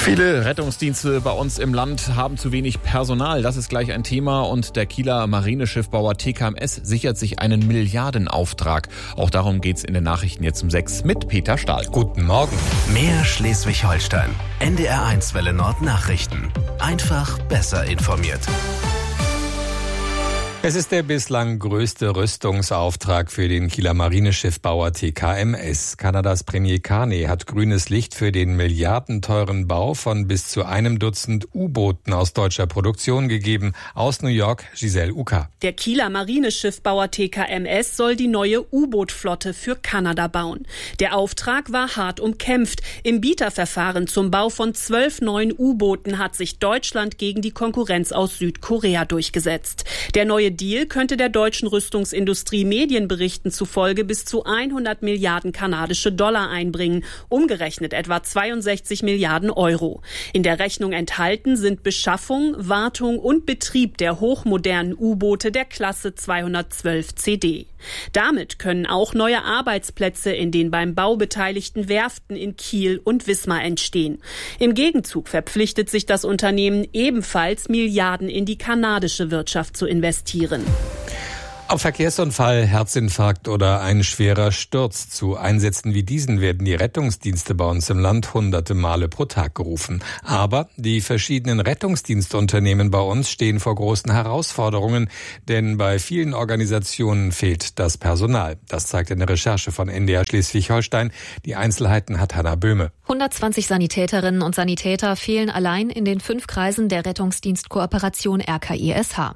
Viele Rettungsdienste bei uns im Land haben zu wenig Personal. Das ist gleich ein Thema und der Kieler Marineschiffbauer TKMS sichert sich einen Milliardenauftrag. Auch darum geht's in den Nachrichten jetzt um 6 mit Peter Stahl. Guten Morgen. Mehr Schleswig-Holstein. NDR1 Welle Nord Nachrichten. Einfach besser informiert. Es ist der bislang größte Rüstungsauftrag für den Kieler Marineschiffbauer TKMS. Kanadas Premier Carney hat grünes Licht für den milliardenteuren Bau von bis zu 1 Dutzend U-Booten aus deutscher Produktion gegeben. Aus New York, Giselle Uka. Der Kieler Marineschiffbauer TKMS soll die neue U-Boot-Flotte für Kanada bauen. Der Auftrag war hart umkämpft. Im Bieterverfahren zum Bau von 12 neuen U-Booten hat sich Deutschland gegen die Konkurrenz aus Südkorea durchgesetzt. Der neue Deal könnte der deutschen Rüstungsindustrie Medienberichten zufolge bis zu 100 Milliarden kanadische Dollar einbringen, umgerechnet etwa 62 Milliarden Euro. In der Rechnung enthalten sind Beschaffung, Wartung und Betrieb der hochmodernen U-Boote der Klasse 212 CD. Damit können auch neue Arbeitsplätze in den beim Bau beteiligten Werften in Kiel und Wismar entstehen. Im Gegenzug verpflichtet sich das Unternehmen ebenfalls, Milliarden in die kanadische Wirtschaft zu investieren. Ob Verkehrsunfall, Herzinfarkt oder ein schwerer Sturz, zu Einsätzen wie diesen werden die Rettungsdienste bei uns im Land hunderte Male pro Tag gerufen. Aber die verschiedenen Rettungsdienstunternehmen bei uns stehen vor großen Herausforderungen, denn bei vielen Organisationen fehlt das Personal. Das zeigt eine Recherche von NDR Schleswig-Holstein. Die Einzelheiten hat Hanna Böhme. 120 Sanitäterinnen und Sanitäter fehlen allein in den 5 Kreisen der Rettungsdienstkooperation RKISH.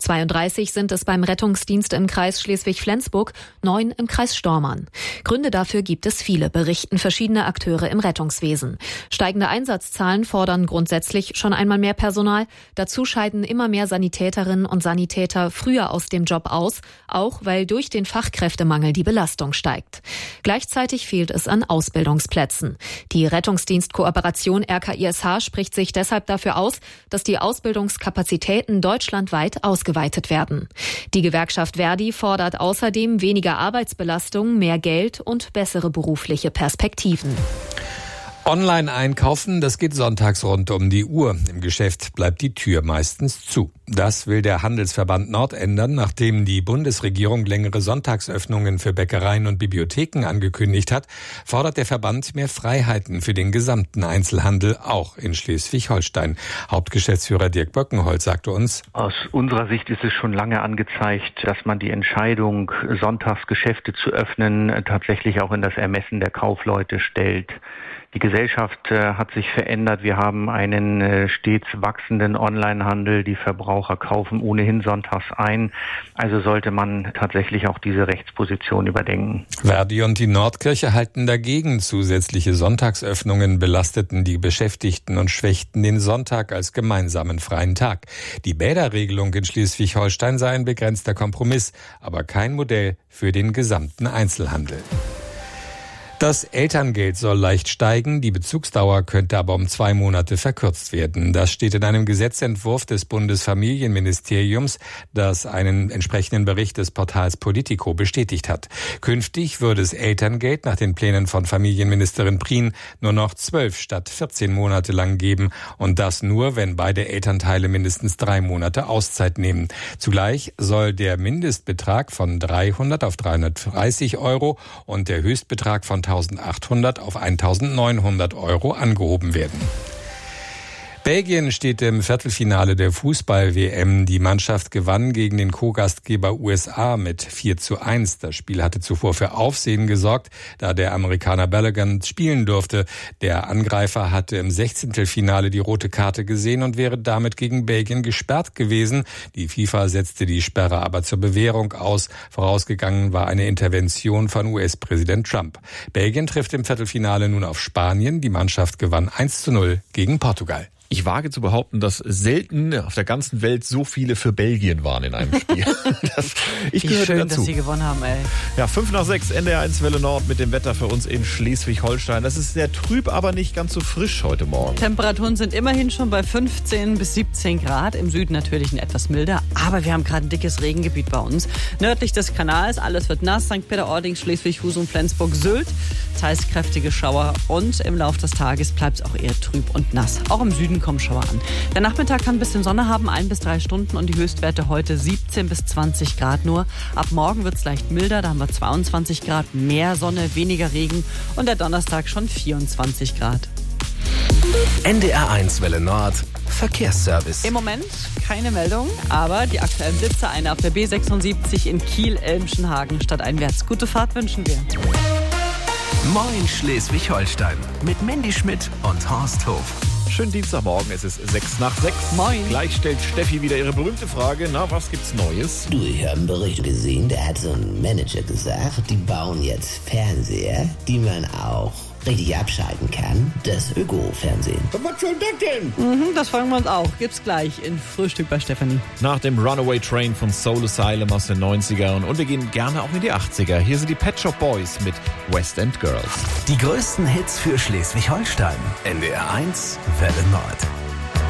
32 sind es beim Rettungsdienst im Kreis Schleswig-Flensburg, 9 im Kreis Stormarn. Gründe dafür gibt es viele, berichten verschiedene Akteure im Rettungswesen. Steigende Einsatzzahlen fordern grundsätzlich schon einmal mehr Personal. Dazu scheiden immer mehr Sanitäterinnen und Sanitäter früher aus dem Job aus, auch weil durch den Fachkräftemangel die Belastung steigt. Gleichzeitig fehlt es an Ausbildungsplätzen. Die Rettungsdienstkooperation RKISH spricht sich deshalb dafür aus, dass die Ausbildungskapazitäten deutschlandweit ausgeweitet werden. Die Gewerkschaft Verdi fordert außerdem weniger Arbeitsbelastung, mehr Geld und bessere berufliche Perspektiven. Online einkaufen, das geht sonntags rund um die Uhr. Im Geschäft bleibt die Tür meistens zu. Das will der Handelsverband Nord ändern, nachdem die Bundesregierung längere Sonntagsöffnungen für Bäckereien und Bibliotheken angekündigt hat, fordert der Verband mehr Freiheiten für den gesamten Einzelhandel, auch in Schleswig-Holstein. Hauptgeschäftsführer Dirk Böckenholz sagte uns: Aus unserer Sicht ist es schon lange angezeigt, dass man die Entscheidung, Sonntagsgeschäfte zu öffnen, tatsächlich auch in das Ermessen der Kaufleute stellt. Die Gesellschaft hat sich verändert. Wir haben einen stets wachsenden Onlinehandel. Die Verbraucher kaufen ohnehin sonntags ein. Also sollte man tatsächlich auch diese Rechtsposition überdenken. Verdi und die Nordkirche halten dagegen. Zusätzliche Sonntagsöffnungen belasteten die Beschäftigten und schwächten den Sonntag als gemeinsamen freien Tag. Die Bäderregelung in Schleswig-Holstein sei ein begrenzter Kompromiss, aber kein Modell für den gesamten Einzelhandel. Das Elterngeld soll leicht steigen, die Bezugsdauer könnte aber um 2 Monate verkürzt werden. Das steht in einem Gesetzentwurf des Bundesfamilienministeriums, das einen entsprechenden Bericht des Portals Politico bestätigt hat. Künftig würde es Elterngeld nach den Plänen von Familienministerin Prien nur noch 12 statt 14 Monate lang geben. Und das nur, wenn beide Elternteile mindestens 3 Monate Auszeit nehmen. Zugleich soll der Mindestbetrag von 300 auf 330 Euro und der Höchstbetrag von 1.800 auf 1.900 Euro angehoben werden. Belgien steht im Viertelfinale der Fußball-WM. Die Mannschaft gewann gegen den Co-Gastgeber USA mit 4:1. Das Spiel hatte zuvor für Aufsehen gesorgt, da der Amerikaner Balogun spielen durfte. Der Angreifer hatte im 16. die rote Karte gesehen und wäre damit gegen Belgien gesperrt gewesen. Die FIFA setzte die Sperre aber zur Bewährung aus. Vorausgegangen war eine Intervention von US-Präsident Trump. Belgien trifft im Viertelfinale nun auf Spanien. Die Mannschaft gewann 1:0 gegen Portugal. Ich wage zu behaupten, dass selten auf der ganzen Welt so viele für Belgien waren in einem Spiel. Ich gehöre schön, dazu. dass sie gewonnen haben, ey. Ja, 5:06, NDR1 Welle Nord mit dem Wetter für uns in Schleswig-Holstein. Das ist sehr trüb, aber nicht ganz so frisch heute Morgen. Temperaturen sind immerhin schon bei 15 bis 17 Grad. Im Süden natürlich etwas milder, aber wir haben gerade ein dickes Regengebiet bei uns. Nördlich des Kanals, alles wird nass. St. Peter-Ording, Schleswig-Husum, Flensburg, Sylt. Teils kräftige Schauer und im Laufe des Tages bleibt es auch eher trüb und nass. Auch im Süden kommen Schauer an. Der Nachmittag kann ein bisschen Sonne haben, 1 bis 3 Stunden und die Höchstwerte heute 17 bis 20 Grad nur. Ab morgen wird es leicht milder, da haben wir 22 Grad, mehr Sonne, weniger Regen und der Donnerstag schon 24 Grad. NDR1 Welle Nord Verkehrsservice. Im Moment keine Meldung, aber die aktuellen Blitze, eine auf der B76 in Kiel-Elmschenhagen stadteinwärts. Gute Fahrt wünschen wir. Moin Schleswig-Holstein mit Mandy Schmidt und Horst Hof. Schönen Dienstagmorgen, es ist 6:06. Moin. Gleich stellt Steffi wieder ihre berühmte Frage. Na, was gibt's Neues? Du, ich habe einen Bericht gesehen, da hat so ein Manager gesagt, die bauen jetzt Fernseher, die man auch richtig abschalten kann. Das Öko-Fernsehen. Was soll das denn? Das fragen wir uns auch. Gibt's gleich in Frühstück bei Stefanie. Nach dem Runaway Train von Soul Asylum aus den 90ern und wir gehen gerne auch in die 80er. Hier sind die Pet Shop Boys mit West End Girls. Die größten Hits für Schleswig-Holstein. NDR1 Welle Nord.